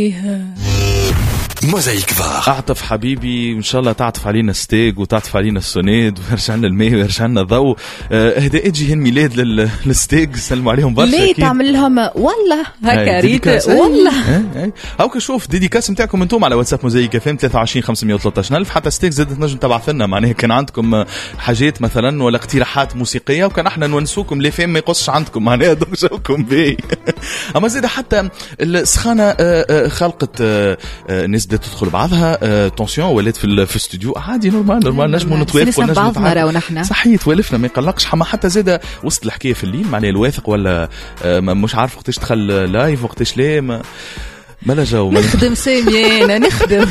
موزايك فار. اعطف حبيبي ان شاء الله تعطف علينا ستيك وتعطف علينا السونيد ويرجع لنا الماء ويرجع لنا الضوء. اهداء جيهن ميلاد للستيك سلموا عليهم برشا. ليه تعمل لهم والله هكا ريت والله هاوك شوف ديديكاس نتاعكم انتم على واتساب موزايك فهم 23 513 ألف. حتى ستيك زادت نجم تبعث لنا معناها كان عندكم حاجات مثلا ولا اقتراحات موسيقيه وكان احنا نونسوكم لي فهم ما يقصش عندكم معناها دوك جوكم بي. اما زاد حتى السخانه خلقت ناس بدات تدخل بعضها تونسيون ولات في الاستوديو عادي نورمال نجموا نتوافقوا نجموا صحيح توالفنا ما يقلقش. حما حتى زاد وسط الحكايه في الليل معناها الواثق ولا مش عارف وقتاش دخل لايف وقتاش لا ما لا جو نخدم ساميانا نخدم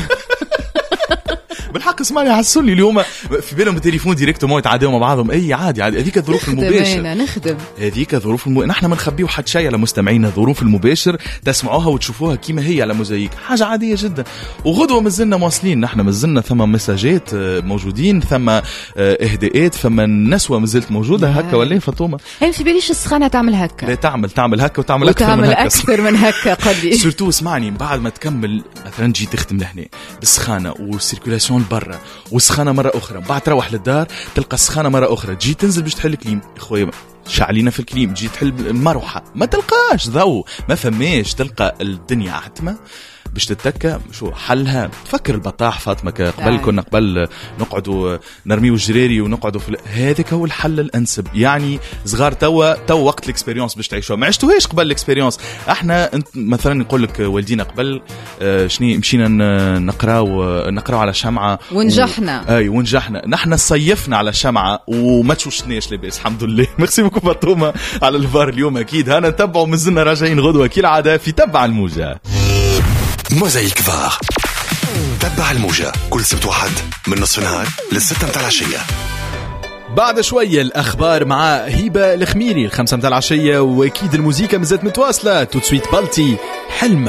بالحق اسمعني حسوا لي اليوم في بالهم التليفون ديريكتومون يتعادوا مع بعضهم. اي عادي هذيك الظروف المباشره نخدم هذيك ظروف نحن ما نخبيو حد شيء على مستمعينا. الظروف المباشر تسمعوها وتشوفوها كيما هي على موزايك حاجه عاديه جدا. وغدوه مازلنا مواصلين نحن مازلنا ثم مساجات موجودين ثم اهداءات ثم نسوه مازلت موجوده هكا ولا فاطمه. هي في باليش السخانه تعمل هكا لا تعمل هكا وتعمل اكثر من هكا قد لي سورتو اسمعني بعد ما تكمل مثلا تجي تخدم لهنا بالسخانه والسيركولاسيون برا والسخانه مره اخرى بعد تروح للدار تلقى السخانه مره اخرى تجي تنزل باش تحل كليم خويا شعلينا في الكليم تجي تحل المروحه ما تلقاش ضوء ما فماش تلقى الدنيا عتمه باش تتكى شو حلها. تفكر البطاح فاطمه قبل كنا قبل نقعدوا نرميو الجريري ونقعدوا في هذاك هو الحل الانسب. يعني صغار تو وقت الاكسبيريونس باش تعيشوها ما عشتوهاش قبل الاكسبيريونس. احنا مثلا نقول لك والدينا قبل شنو مشينا نقراو على شمعه ونجحنا ونجحنا نحن صيفنا على شمعه وما تشوشناش لاباس الحمد لله. ميرسي بوكو فاطمه على الفار اليوم اكيد هانا نتبعوا مازلنا راجعين غدوه كالعاده في تبع الموجه موزايك فار. تبع الموجة كل سبت واحد من نصف النهار للستة متاع العشية. بعد شوية الأخبار مع هبة الخميري 5 متاع العشية وأكيد الموسيقى مازالت متواصلة. تو سويت بالتي حلم.